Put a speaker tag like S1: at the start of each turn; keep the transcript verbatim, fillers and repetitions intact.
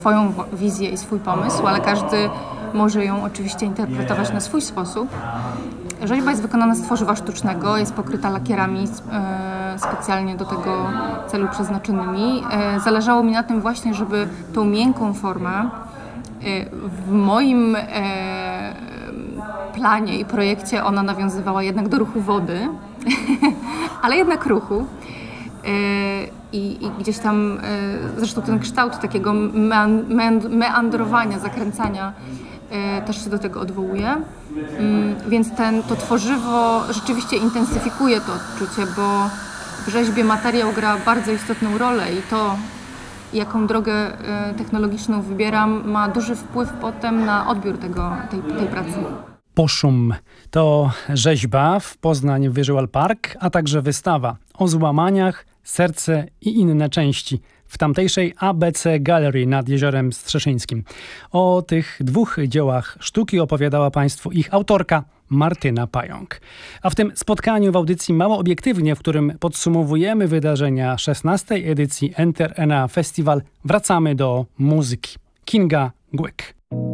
S1: swoją wizję i swój pomysł, ale każdy może ją oczywiście interpretować na swój sposób. Rzeźba jest wykonana z tworzywa sztucznego, jest pokryta lakierami e, specjalnie do tego celu przeznaczonymi. E, zależało mi na tym właśnie, żeby tą miękką formę e, w moim e, planie i projekcie ona nawiązywała jednak do ruchu wody, ale jednak ruchu. I, i gdzieś tam, zresztą ten kształt takiego meandrowania, zakręcania też się do tego odwołuje. Więc ten, to tworzywo rzeczywiście intensyfikuje to odczucie, bo w rzeźbie materiał gra bardzo istotną rolę i to, jaką drogę technologiczną wybieram, ma duży wpływ potem na odbiór tego, tej, tej pracy.
S2: Poszum to rzeźba w Poznań Visual Park, a także wystawa o złamaniach, serce i inne części w tamtejszej A B C Gallery nad Jeziorem Strzeszyńskim. O tych dwóch dziełach sztuki opowiadała Państwu ich autorka Martyna Pająk. A w tym spotkaniu w audycji Mało Obiektywnie, w którym podsumowujemy wydarzenia szesnastej edycji Enter Ena Festival, wracamy do muzyki. Kinga Głyk.